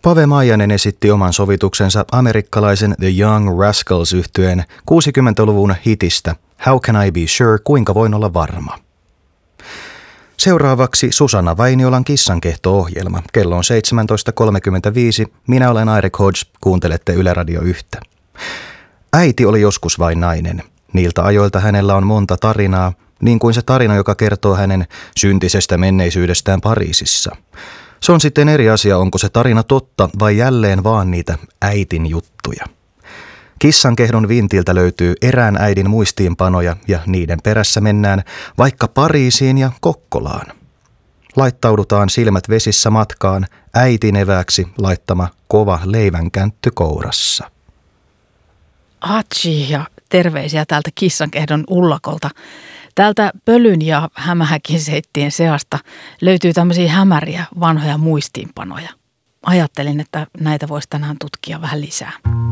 Pave Maijanen esitti oman sovituksensa amerikkalaisen The Young Rascals-yhtyeen 60-luvun hitistä How Can I Be Sure, kuinka voin olla varma. Seuraavaksi Susanna Vainiolan Kissankehto-ohjelma. Kello on 17.35. Minä olen Aire Hodge, kuuntelette Yle Radio 1. Äiti oli joskus vain nainen. Niiltä ajoilta hänellä on monta tarinaa, niin kuin se tarina, joka kertoo hänen syntisestä menneisyydestään Pariisissa. Se on sitten eri asia, onko se tarina totta vai jälleen vaan niitä äitin juttuja. Kissankehdon vintiltä löytyy erään äidin muistiinpanoja ja niiden perässä mennään vaikka Pariisiin ja Kokkolaan. Laittaudutaan silmät vesissä matkaan äitin evääksi laittama kova leivänkäntty kourassa. Hatsi ja terveisiä täältä Kissankehdon ullakolta. Täältä pölyn ja hämähäkin seittien seasta löytyy tämmöisiä hämäriä vanhoja muistiinpanoja. Ajattelin, että näitä voisi tänään tutkia vähän lisää.